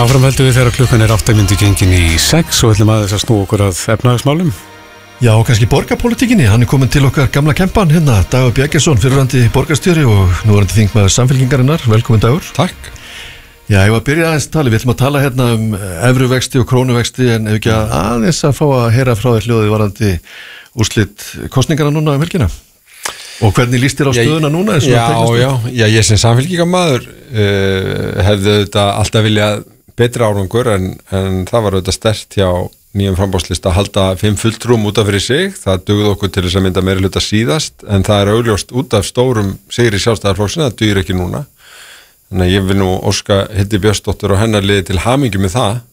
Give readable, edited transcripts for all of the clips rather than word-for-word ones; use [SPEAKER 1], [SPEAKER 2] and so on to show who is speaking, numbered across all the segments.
[SPEAKER 1] Áframhaldum við þegar klukkan 8 mínútur gengin í 6 og ætlum aðeins að snúa okkur að efnahagsmálum.
[SPEAKER 2] Já, kannski borgarpólitíkinni, hann komin til okkar gamla kempan hérna, Dagur Bjargeirsson, fyrrverandi borgarstjóri og núverandi þingmaður Samfylkingarinnar. Velkomin Dagur.
[SPEAKER 1] Takk.
[SPEAKER 2] Já, ég var að byrja aðeins tali, við ætlum að tala hérna evruvexti og krónuvexti en ef ekki aðeins að fá að heyra frá þér hljóðið varandi úrslit kosningarna núna helgina. Og hvernig líst þér á stöðuna núna?
[SPEAKER 3] Já, ég sem samfylkingarmaður hefði þetta alltaf viljað betri árangur en það var auðvitað sterkt hjá nýjum framboðslista að halda 5 fulltrúum út af fyrir sig. Það dugði okkur til þess að mynda meiri hluta síðast en það er augljóst út af stórum sigri Sjálfstæðisflokksins, það dugir ekki núna. Þannig að ég vil nú óska Hildi Björnsdóttur og hennar liði til hamingju með það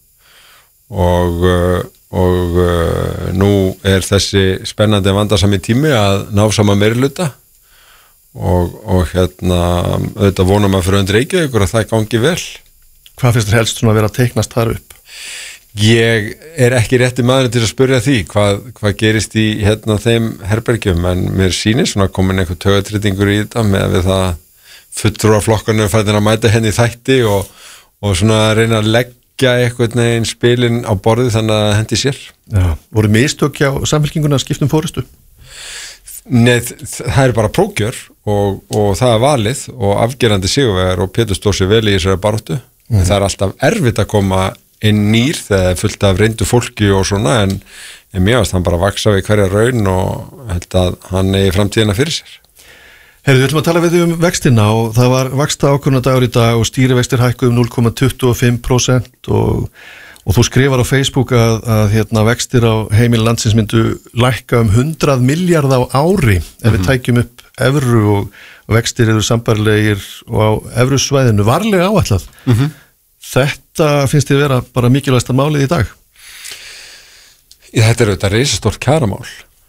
[SPEAKER 3] og nú er þessi spennandi vandasami tími að ná saman meiri hluta og hérna auðvitað vonum að fyrir undir Reykjavíkur að það gangi vel.
[SPEAKER 2] Hvað finnst þér helst svona að vera að teiknast þar upp?
[SPEAKER 3] Ég er ekki rétti maður til að spyrja því hvað gerist í hérna þeim herbergjum en mér sýnir svona komin einhver taugatrytingur í þetta með við það fulltrúarflokkarnir fættin að mæta henni í þætti og svona reyna að leggja einhvern veginn spilin á borðið þannig að hendi sér.
[SPEAKER 2] Já, voru mistök hjá Samfylkinguna að skiptum fórystu?
[SPEAKER 3] Nei, það er bara prókjör og það er valið og afgerandi sigurvegar og Pétur stóð sér vel í þessari baráttu. Það er alltaf erfitt að koma inn nýr þegar það er fullt af reyndu fólki og svona en mér varst hann bara vaksa við hverja raun og held að hann eigi framtíðina fyrir sér.
[SPEAKER 2] Herðu, við ætlum að tala við um vextina og það var vaxta ákvörðunardagur í dag og stýrivextir hækkuðu 0,25% og þú skrifar á Facebook að hérna vextir á heimili landsins myndu lækka 100 milljarða á ári ef við tækjum upp evru og vextir eru sambærilegir og á evrusvæðinu varlega áætlað. Þetta finnst þið vera bara mikilvægasta málið í dag?
[SPEAKER 3] Þetta er auðvitað risastórt kjaramál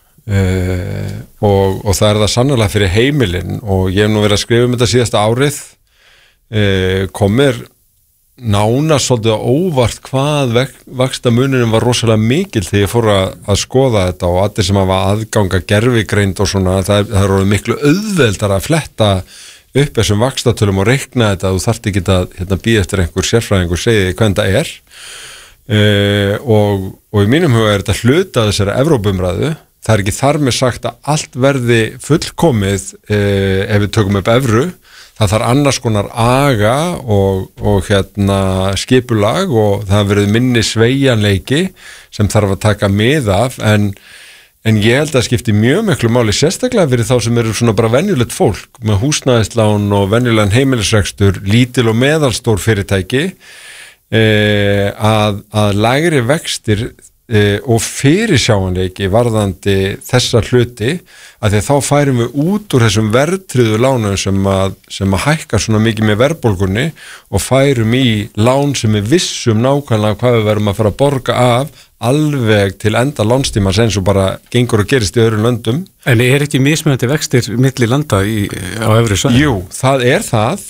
[SPEAKER 3] og það er það sannarlega fyrir heimilin og ég hef nú verið að skrifa um þetta síðasta árið komir nánast svolítið á óvart hvað vaxtamunurinn var rosalega mikil þegar ég fór að skoða þetta og allir sem hafa aðganga gervigreind og svona, það er miklu auðveldar að fletta upp þessum vaxtatölum og reikna þetta þú þarft ekki að býða eftir einhver sérfræðingur segi hvernig það er og í mínum huga er þetta hluta þessari Evrópumræðu. Það er ekki þar með sagt að allt verði fullkomið ef við tökum upp evru. Það þarf annars konar aga og hérna skipulag og það verður minni sveigjanleiki sem þarf að taka mið af en ég held að skipti mjög miklu máli sérstaklega fyrir þá sem eru svona bara venjulegt fólk með húsnæðislán og venjulegan heimilisrekstur, lítil og meðalstór fyrirtæki að lægri vextir og fyrirsjáanleiki varðandi þessa hluti að því að þá færum við út úr þessum verðtryggðu lánum sem að hækka svona mikið með verðbólgunni og færum í lán sem við vissum nákvæmlega hvað við verum að fara að borga af alveg til enda lánstímans eins og bara gengur og gerist í öðrum löndum.
[SPEAKER 1] En er ekki mismunandi vextir milli landa á efri svæðum?
[SPEAKER 3] Jú, það er það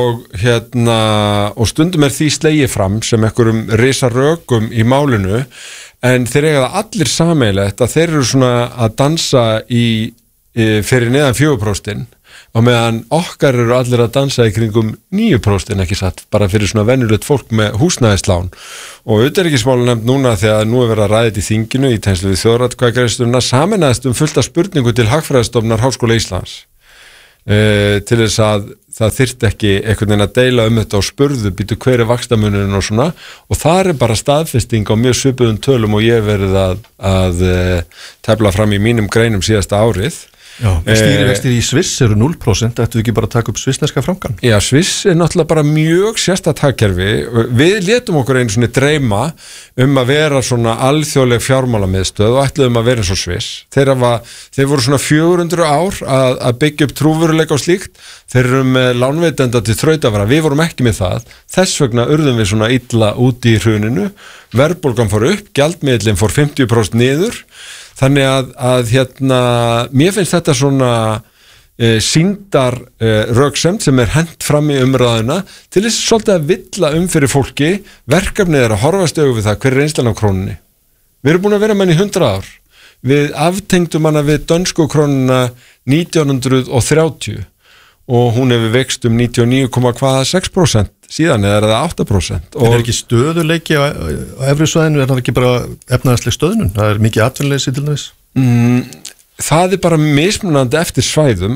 [SPEAKER 3] og stundum er því slegið fram sem einhverjum risarökum í málinu en þeir eiga það allir sameiginlegt að þeir eru svona að dansa fyrir neðan 4% og meðan okkar eru allir að dansa í kringum 9% ekki satt, bara fyrir svona venjulegt fólk með húsnæðislán og utanríkismálanefnd núna þegar nú er verið að ræða þetta í þinginu í tengslum við þjóðaratkvæðagreiðsluna sameinaðist fullt af spurningu til Hagfræðistofnunar Háskóla Íslands til þess að það þyrfti ekki einhvern veginn að deila þetta og spurðu býtu hver vaxtamunurinn og svona og það er bara staðfesting á mjög svipuðum tölum og ég verið að tefla fram í mínum greinum síðasta árið.
[SPEAKER 2] Já, stýrivextir í Sviss eru 0%, ættu ekki bara að taka upp svissneska frankan?
[SPEAKER 3] Já, Sviss er náttúrulega bara mjög sérstakt hagkerfi. Við létum okkur einu svona dreyma að vera svona alþjóðleg fjármálamiðstöð og ætluðum að vera eins og Sviss. Þeir voru svona 400 ár að byggja upp trúveruleika og slíkt. Þeir eru með lánveitenda til þrautavara. Við vorum ekki með það. Þess vegna urðum við svona illa úti í hruninu. Verðbólgan fór upp, gjaldmiðillinn fór 50% niður. Þannig að hérna, mér finnst þetta svona sýndar röksemd sem er hent fram í umræðuna til þess svolítið að villa fyrir fólki. Verkefnið er að horfast augu við það hver er reynslan á krónunni. Við erum búin að vera með henni í 100 ár. Við aftengdum hana við dönsku krónuna 1930 og hún hefur vext 99,6% síðan eða er það 8%.
[SPEAKER 2] En ekki stöðuleiki á efri svæðinu, það ekki bara efnahagsleg stöðnun? Það mikið atvinnuleysi til þess?
[SPEAKER 3] Það bara mismunandi eftir svæðum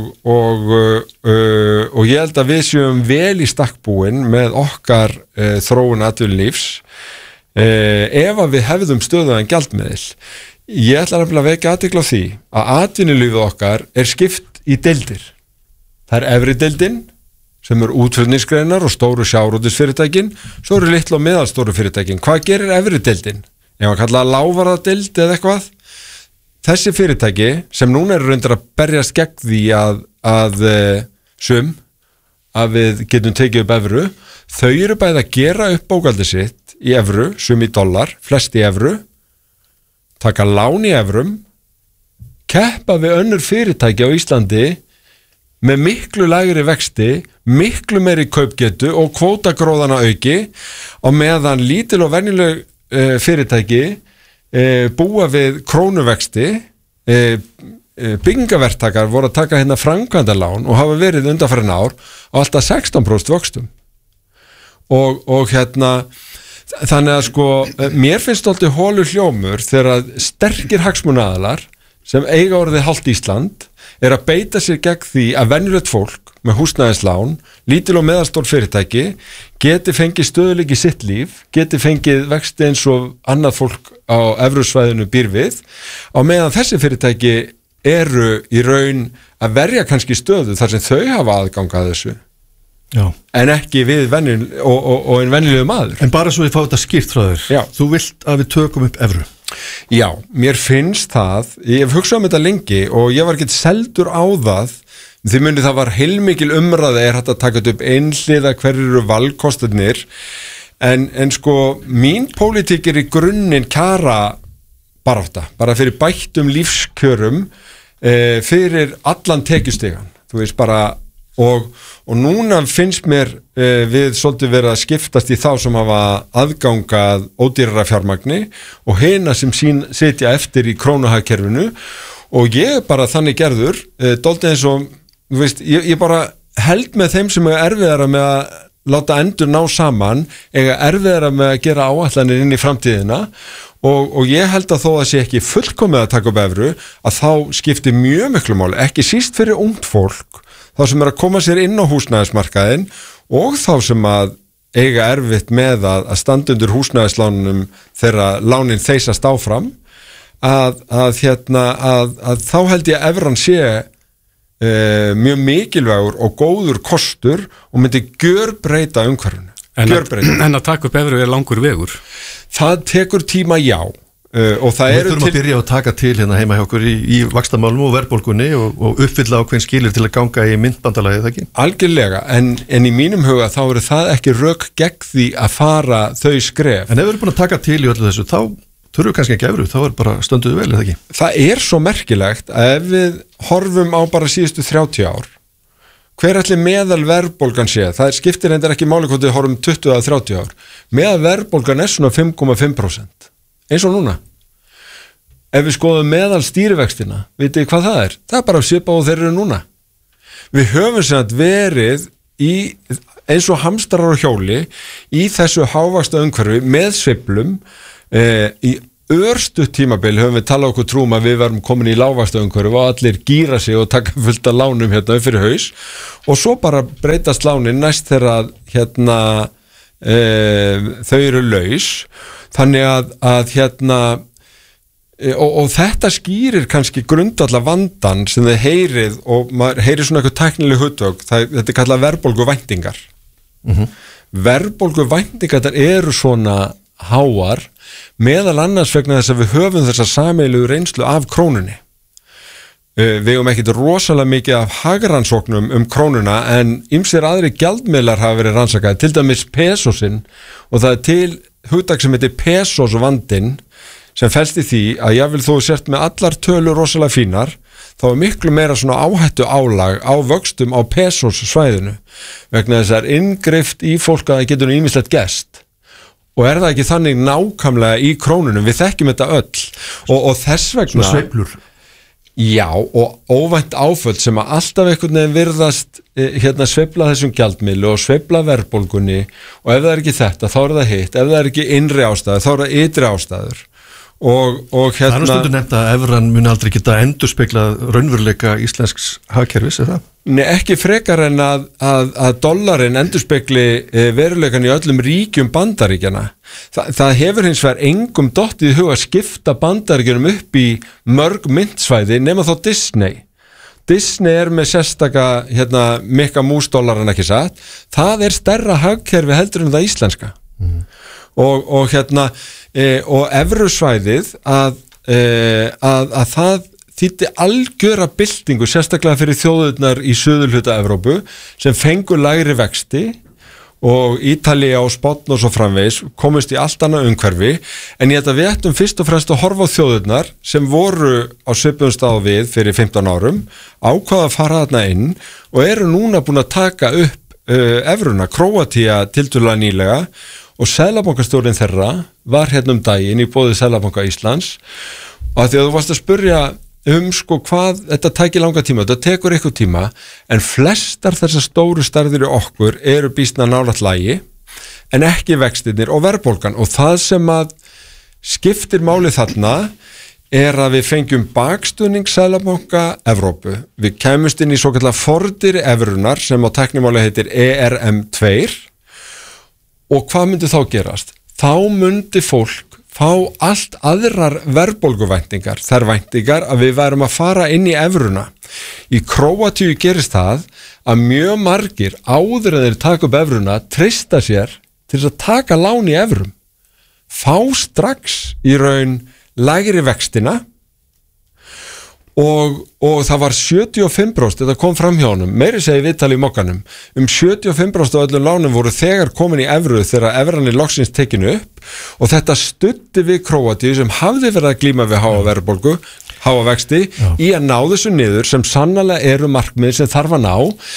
[SPEAKER 3] og ég held að við séum vel í stakkbúin með okkar þróun atvinnulífs ef að við hefðum stöðugan gjaldmiðil. Ég ætla að vekja athygli á því að atvinnulífið okkar skipt í deildir. Það efri deildin sem útflutningsgreinar og stóru sjávarútvegsfyrirtækin, svo litlu og meðalstóru fyrirtækin. Hvað gerir efri deildin? Ef að kalla lávarðadeild eða eitthvað? Þessi fyrirtæki sem núna reyndar að berjast gegn því að við getum tekið upp evru, þau bæði að gera upp bókhaldið sitt í evru, sum í dollar, flest í evru, taka lán í evrum, keppa við önnur fyrirtæki á Íslandi með miklu lægri vexti, miklu meiri kaupgetu og kvótagróðana auki, á meðan lítil og venjuleg fyrirtæki búa við krónuvexti, byggingaverktakar voru að taka hérna framkvæmdalán og hafa verið undanfarin ár á alltaf 16% vöxtum og hérna þannig að sko mér finnst alltaf hólu hljómur þegar sterkir hagsmunaaðilar sem eiga orðið hálft Ísland að beita sér gegn því að venjulegt fólk með húsnæðislán, lítil og meðalstór fyrirtæki geti fengið stöðuleiki í sitt líf, geti fengið vexti eins og annað fólk á evrusvæðinu býr við, á meðan þessi fyrirtæki í raun að verja kannski stöðu þar sem þau hafa aðgang að þessu. Já. En ekki við og en venjulegu maður. En bara svo ég fá þetta skýrt frá þér. Já. Þú vilt að við tökum upp evru? Já, mér finnst það, ég hef hugsað þetta lengi og ég var ekkert seldur á það. Þið munið það var heilmikil umræða hægt að taka upp einhliða hverjir eru valkostirnir en sko mín pólitík í grunninn kjara barátta, bara fyrir bættum lífskjörum fyrir allan tekjustigan, þú veist bara og núna finnst mér við svolítið verið að skiptast í þá sem hafa aðgangað ódýrara fjármagni og hina sem sitja eftir í krónuhagkerfinu og ég bara þannig gerður dálítið eins og þú veist, ég bara held með þeim sem er erfiðara með að láta endur ná saman, erfiðara með að gera áætlanir inn í framtíðina og ég held að þó að sé ekki fullkomið að taka upp evru, að þá skiptir mjög miklu máli, ekki síst fyrir ungt fólk, þá sem að koma sér inn á húsnæðismarkaðinn og þá sem að eiga erfitt með að standa undir húsnæðislánunum þegar lánin þeysast áfram, að þá held ég að evran sé mjög mikilvægur og góður kostur og myndi gjörbreyta umhverfinu. En að taka upp evru langur vegur? Það tekur tíma, já. Og það við þurfum að byrja að taka til hérna heima hjá okkur í vaxtamálum og verðbólgunni og uppfylla ákveðin skilir til að ganga í myntbandalagið, ekki? Algjörlega, en í mínum huga þá eru það ekki rök gegn því að fara þau skref. En ef við erum búin að taka til í öllu þessu, þá þurfum kannski ekki evru, þá bara stönduðu vel, eða ekki? Það svo merkilegt að ef við horfum á bara síðustu 30 ár, hver ætli meðal verðbólgan sé? Það skiptir reyndar ekki máli hvort við horfum 20 að 30 ár. Meðal verðbólgan svona 5,5%, eins og núna. Ef við skoðum meðal stýrivextina, vitið hvað það er? Það bara svipað og þeir eru núna. Við höfum sem að verið eins og hamstrar á hjóli í þessu hávaxta umhverfi með sveiflum. Í örstutt tímabil höfum við talað okkur trúum að við verum komin í lágvaxtaumhverfi og allir gíra sig og taka fullt af lánum hérna upp fyrir haus og svo bara breytast lánin næst þegar þau eru laus þannig að og þetta skýrir kannski grundvallar vandan sem þið heyrið og maður heyrir svona eitthvað tæknileg hugtök, þetta er kallað verðbólguvæntingar. Verðbólguvæntingar eru svona háar meðal annars vegna þess að við höfum þessa sameiginlegu reynslu af krónunni. Við höfum ekkert rosalega mikið af hagrannsóknum krónuna en ýmsir aðri gjaldmiðlar hafa verið rannsakaði, til dæmis pesosinn og það til hugtak sem heitir pesosvandinn sem felst í því að jafnvel þú sért með allar tölur rosalega fínar þá miklu meira svona áhættu álag á vöxtum á pesos svæðinu vegna þess að inngrift í fólk að það getur ýmislegt gerst. Og það ekki þannig nákvæmlega í krónunum, við þekkjum þetta öll og þess vegna sveiflur. Já, og óvænt áföll sem að alltaf einhvern veginn virðast sveifla þessum gjaldmiðli og sveifla verðbólgunni og ef það ekki þetta, þá það hitt, ef það ekki innri ástæður, þá það ytri ástæður og
[SPEAKER 2] Það stundur nefnt að evran muni aldrei geta endurspegla raunveruleika íslensks hagkerfis, það?
[SPEAKER 3] Nei, ekki frekar en að dollarin endurspegli veruleikan í öllum ríkjum Bandaríkjana. Það hefur hins vegar engum dottið í hug að skipta Bandaríkjunum upp í mörg myntsvæði nema þá Disney. Disney með sérstaka Mikka Mús dollaran ekki satt. Það stærra hagkerfi heldur en það íslenska. Og evrusvæðið að það þýddi algjöra byltingu sérstaklega fyrir þjóðurnar í suðurhluta Evrópu sem fengu lægri vexti og Ítalía og Spánn og svo framvegis komist í allt annað umhverfi en ég held að við ættum fyrst og fremst að horfa á þjóðurnar sem voru á svipuðum stað við fyrir 15 árum ákvaða að fara þarna inn og eru núna búin að taka upp evruna, Króatía tiltölulega nýlega og Seðlabankastjórinn þeirra var daginn í boði Seðlabanka Íslands og því að þú varst að spyrja hvað þetta tækir langa tíma, þetta tekur eitthvað tíma en flestar þessar stóru stærðir í okkur eru býsna nálægt lagi en ekki vextirnir og verðbólgan og það sem að skiptir máli þarna að við fengjum bakstuðning Seðlabanka Evrópu, við kæmust inn í svokallega fordyri evrunar sem á tæknimáli heitir ERM2 og hvað myndi þá gerast? Þá myndi fólk fá allt aðrar verðbólguvæntingar, þær væntingar að við værum að fara inn í evruna. Í Króatíu gerist það að mjög margir áður en þeir taka upp evruna treysta sér til þess að taka lán í evrum. Fá strax í raun lægri vextina og það var 75%, þetta kom fram hjá honum, meiri segi viðtali í mokkanum, 75% af öllum lánum voru þegar komin í evru þegar evran loksins tekinu upp og þetta studdi við Króatíu sem hafði verið að glíma við háa verðbólgu, háa vexti, í að ná þessu niður sem sannarlega eru markmið sem þarf að ná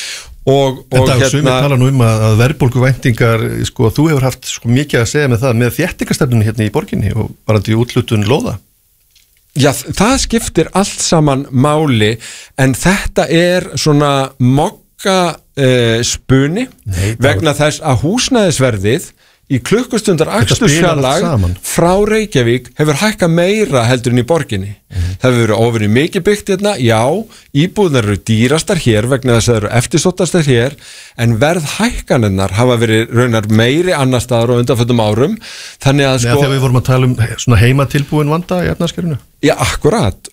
[SPEAKER 3] og
[SPEAKER 2] sumir tala nú að verðbólguvæntingar, þú hefur haft mikið að segja með það, með þéttingastefnunni í borginni og varandi úthlutun lóða.
[SPEAKER 3] Já, það skiptir allt saman máli en þetta svona mokka spuni vegna þess að húsnæðisverðið í klukkustundar akstursfjarlag frá Reykjavík hefur hækkað meira heldur en í borginni. Það hefur verið óvenju mikið byggt já, íbúðnar eru dýrastar hér vegna þess að það eru eftirsóttastar hér en verðhækkanirnar hafa verið raunar meiri annar staðar á undanföllum árum þannig að
[SPEAKER 2] þegar við vorum að tala svona heimatilbúin vanda í efnahagskerfinu.
[SPEAKER 3] Já, akkurat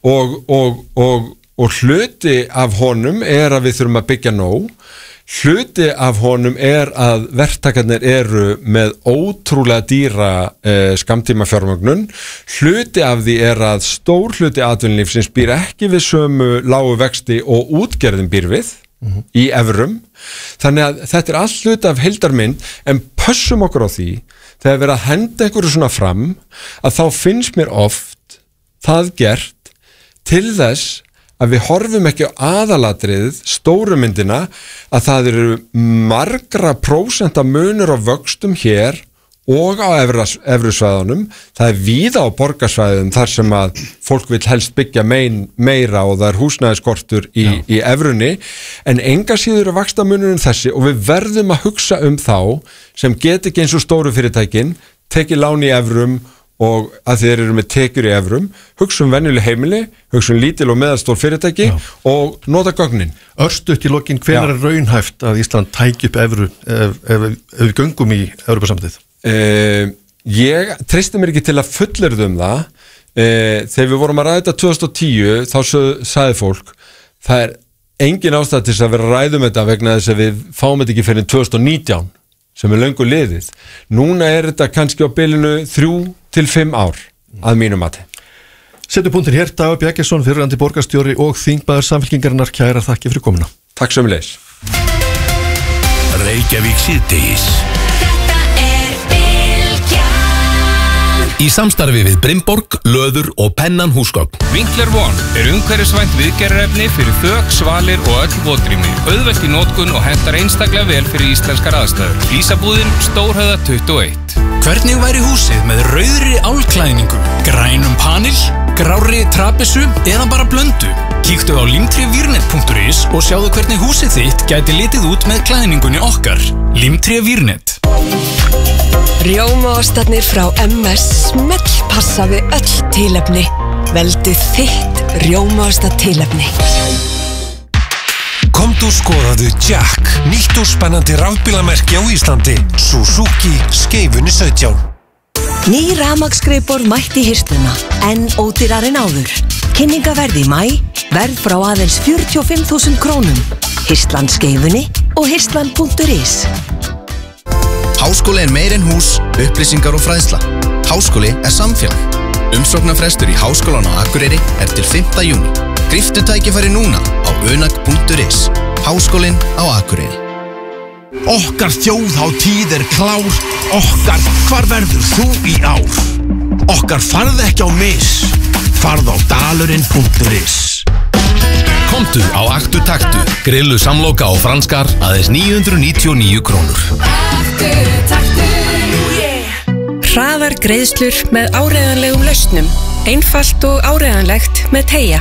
[SPEAKER 3] og hluti af honum að við þurfum að byggja nóg. Hluti af honum að verktakarnir eru með ótrúlega dýra skammtíma fjármögnun. Hluti af því að stór hluti atvinnulífsins býr ekki við sömu lágu vexti og útgerðin býr við í evrum. Þannig að þetta allt hluti af heildarmynd en pössum okkur á því þegar verið að henda einhverju svona fram að þá finnst mér oft það gert til þess að við horfum ekki á aðalatriðið, stóru myndina, að það eru margra prósenta munur á vöxtum hér og á evrusvæðunum. Það víða á borgarsvæðum þar sem að fólk vill helst byggja meira og það húsnæðiskortur í evrunni, en enga síður vaxtamunurinn þessi og við verðum að hugsa þá sem get ekki eins og stóru fyrirtækin, tekið lán í evrum og að þeir eru með tekjur í evrum, hugsa venjuleg heimili, hugsa lítil og meðalstór fyrirtæki og nota gögnin.
[SPEAKER 2] Örstutt í lokin, hvenær raunhæft að Ísland tæki upp evru ef við göngum í Evrópusambandið?
[SPEAKER 3] Ég treysti mér ekki til að fullyrða það. Þegar við vorum að ræða þetta 2010, þá sagði fólk, það engin ástæða til að vera að ræða þetta vegna þess að við fáum þetta ekki fyrir 2019. Sem löngu liðið. Núna þetta kannski á bilinu 3 til 5 ár að mínu mati.
[SPEAKER 2] Settu punktin hér, Dagur Bjarkesson, fyrrverandi borgarstjóri og þingmaður Samfylkingarinnar, kærar þakki fyrir komuna.
[SPEAKER 3] Takk sömuleiðis.
[SPEAKER 4] Reykjavík síðdegis. Í samstarfi við Brimborg, Löður og Pennan húsgögn.
[SPEAKER 5] Winkler One umhverfisvænt viðgerðarefni fyrir þök, svalir og öll votrými. Auðvelt í notkun og hentar einstaklega vel fyrir íslenskar aðstæður. Flísabúðin Stórhöfða 21.
[SPEAKER 6] Hvernig væri húsið með rauðri álklæðningu, grænum panel, grárri trapissu eða bara blöndu? Kíktu á limtrévírnet.is og sjáðu hvernig húsið þitt gæti litið út með klæðningunni okkar. Limtrévírnet.
[SPEAKER 7] Rjómaostarnir frá MS smellpassa við öll tilefni. Veldu þitt rjómaostatilefni.
[SPEAKER 8] Komdu og skoðaðu Jack, nýtt og spennandi rafbílamerki á Íslandi. Suzuki Skeifunni 17.
[SPEAKER 7] Ný rafmagnsgreipborð mætt í hirsluna, en ódýrari en áður. Kynningaverð í maí, verð frá aðeins 45.000 krónum. Hirslan Skeifunni og hirslan.is.
[SPEAKER 9] Háskóli er meir en hús, upplýsingar og fræðsla. Háskóli er samfélag. Umsóknarfrestur í Háskólan á Akureyri er til 5. júní. Gríptu tækifæri núna á unag.is. Háskólinn á Akureyri.
[SPEAKER 10] Okkar þjóðhátíð er klár. Okkar, hvar verður þú í ár? Okkar farð ekki á mis. Farð á dalurinn.is.
[SPEAKER 4] Komdu á Aktu Taktu, grillu samloka og franskar aðeins 999 krónur.
[SPEAKER 11] Aktu Taktu, Hraðar greiðslur með áreiðanlegum lausnum. Einfalt og áreiðanlegt með Teygja.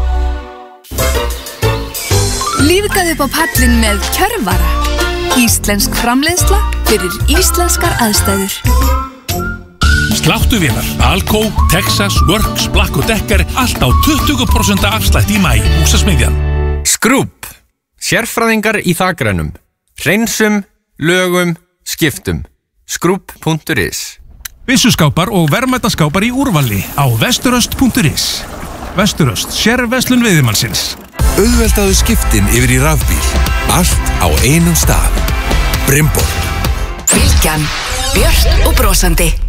[SPEAKER 12] Lífgaðu upp á pallinn með Kjörvara. Íslensk framleiðsla fyrir íslenskar aðstæður.
[SPEAKER 13] Sláttuvélar, Alco, Texas, Works, Black & Decker, allt á 20% afslætt í maí, Húsasmiðjan.
[SPEAKER 14] Skrúbb, sérfræðingar í þakrænum, hreinsum, lögum, skiptum. Skrúbb.is.
[SPEAKER 13] Byssuskápar og verðmætaskápar í úrvali á vesturöst.is. Vesturöst, sérverslun veiðimannsins.
[SPEAKER 8] Auðveldaðu skiptin yfir í rafbíl. Allt á einum stað. Brimborg.
[SPEAKER 15] Bylgjan, björt og brosandi.